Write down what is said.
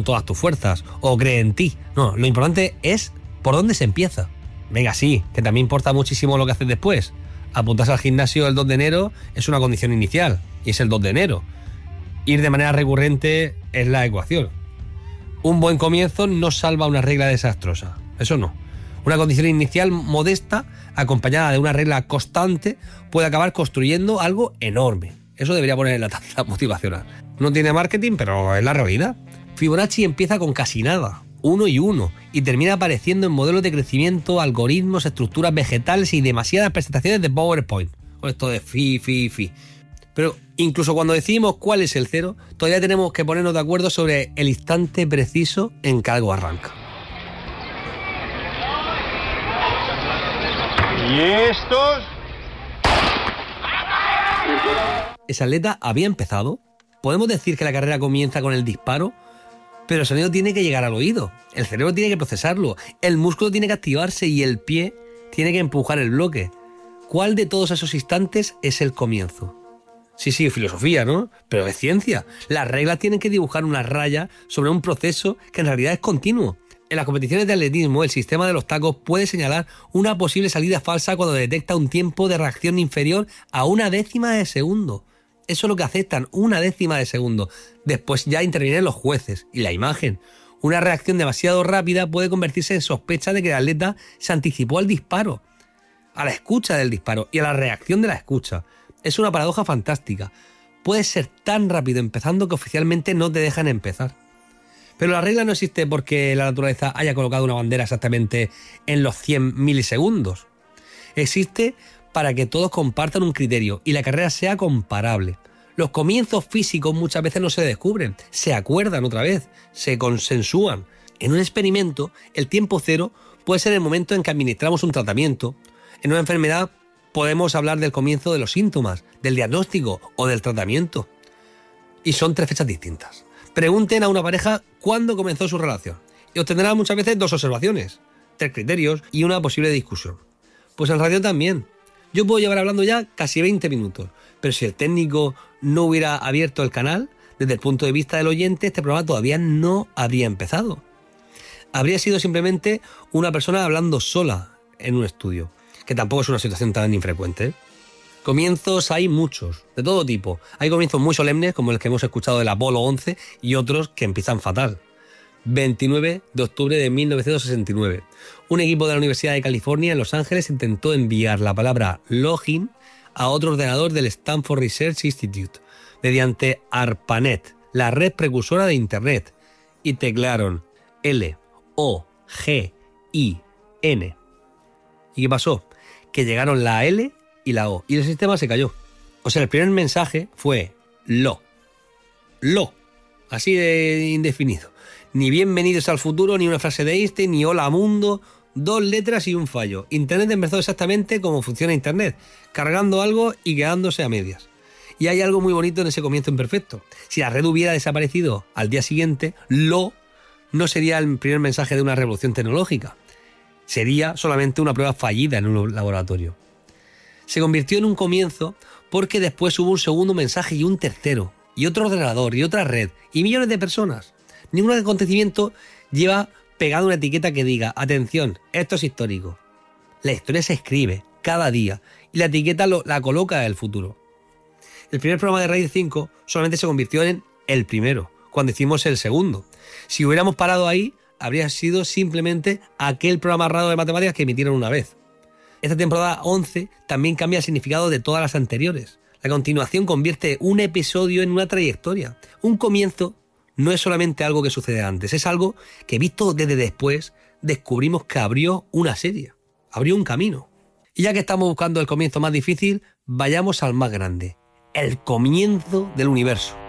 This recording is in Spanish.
con todas tus fuerzas o cree en ti. No, lo importante es por dónde se empieza. Venga, sí, que también importa muchísimo lo que haces después. Apuntarse al gimnasio el 2 de enero es una condición inicial y es el 2 de enero. Ir de manera recurrente es la ecuación. Un buen comienzo no salva una regla desastrosa, eso no. Una condición inicial modesta, acompañada de una regla constante, puede acabar construyendo algo enorme. Eso debería poner en la tabla motivacional. No tiene marketing, pero es la realidad. Fibonacci empieza con casi nada, 1 y 1, y termina apareciendo en modelos de crecimiento, algoritmos, estructuras vegetales y demasiadas presentaciones de PowerPoint. Con esto de fi. Pero incluso cuando decidimos cuál es el cero, todavía tenemos que ponernos de acuerdo sobre el instante preciso en que algo arranca. ¿Y estos? Ese atleta había empezado. Podemos decir que la carrera comienza con el disparo, pero el sonido tiene que llegar al oído, el cerebro tiene que procesarlo, el músculo tiene que activarse y el pie tiene que empujar el bloque. ¿Cuál de todos esos instantes es el comienzo? Sí, filosofía, ¿no? Pero es ciencia. Las reglas tienen que dibujar una raya sobre un proceso que en realidad es continuo. En las competiciones de atletismo, el sistema de los tacos puede señalar una posible salida falsa cuando detecta un tiempo de reacción inferior a 1/10 de segundo. Eso es lo que aceptan, 1/10 de segundo. Después ya intervienen los jueces y la imagen. Una reacción demasiado rápida puede convertirse en sospecha de que el atleta se anticipó al disparo, a la escucha del disparo y a la reacción de la escucha. Es una paradoja fantástica. Puedes ser tan rápido empezando que oficialmente no te dejan empezar. Pero la regla no existe porque la naturaleza haya colocado una bandera exactamente en los 100 milisegundos. Existe para que todos compartan un criterio y la carrera sea comparable. Los comienzos físicos muchas veces no se descubren, se acuerdan otra vez, se consensúan. En un experimento, el tiempo cero puede ser el momento en que administramos un tratamiento. En una enfermedad podemos hablar del comienzo de los síntomas, del diagnóstico o del tratamiento. Y son 3 fechas distintas. Pregunten a una pareja cuándo comenzó su relación y obtendrán muchas veces 2 observaciones, 3 criterios y una posible discusión. Pues en radio también. Yo puedo llevar hablando ya casi 20 minutos, pero si el técnico no hubiera abierto el canal, desde el punto de vista del oyente, este programa todavía no habría empezado. Habría sido simplemente una persona hablando sola en un estudio, que tampoco es una situación tan infrecuente, ¿eh? Comienzos hay muchos, de todo tipo. Hay comienzos muy solemnes, como el que hemos escuchado del Apolo 11, y otros que empiezan fatal. 29 de octubre de 1969. Un equipo de la Universidad de California en Los Ángeles intentó enviar la palabra login a otro ordenador del Stanford Research Institute mediante ARPANET, la red precursora de Internet, y teclearon L-O-G-I-N. ¿Y qué pasó? Que llegaron la L y la O, y el sistema se cayó. O sea, el primer mensaje fue lo, así de indefinido. Ni bienvenidos al futuro, ni una frase de Einstein, ni hola mundo, 2 letras y un fallo. Internet empezó exactamente como funciona Internet, cargando algo y quedándose a medias. Y hay algo muy bonito en ese comienzo imperfecto. Si la red hubiera desaparecido al día siguiente, lo no sería el primer mensaje de una revolución tecnológica. Sería solamente una prueba fallida en un laboratorio. Se convirtió en un comienzo porque después hubo un segundo mensaje y un tercero, y otro ordenador y otra red, y millones de personas. Ningún acontecimiento lleva pegada una etiqueta que diga, atención, esto es histórico. La historia se escribe cada día y la etiqueta la coloca en el futuro. El primer programa de Raíz 5 solamente se convirtió en el primero, cuando hicimos el segundo. Si hubiéramos parado ahí, habría sido simplemente aquel programa raro de matemáticas que emitieron una vez. Esta temporada 11 también cambia el significado de todas las anteriores. La continuación convierte un episodio en una trayectoria. Un comienzo no es solamente algo que sucede antes, es algo que visto desde después descubrimos que abrió una serie, abrió un camino. Y ya que estamos buscando el comienzo más difícil, vayamos al más grande, el comienzo del universo.